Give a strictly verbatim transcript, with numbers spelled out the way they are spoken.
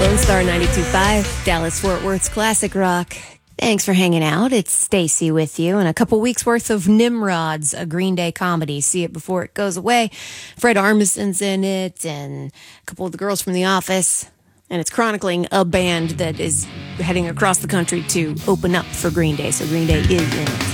Lone Star ninety-two point five, Dallas-Fort Worth's classic rock. Thanks for hanging out. It's Stacy with you, and a couple weeks worth of Nimrods, a Green Day comedy. See it before it goes away. Fred Armisen's in it, and a couple of the girls from The Office. And it's chronicling a band that is heading across the country to open up for Green Day. So Green Day is in it.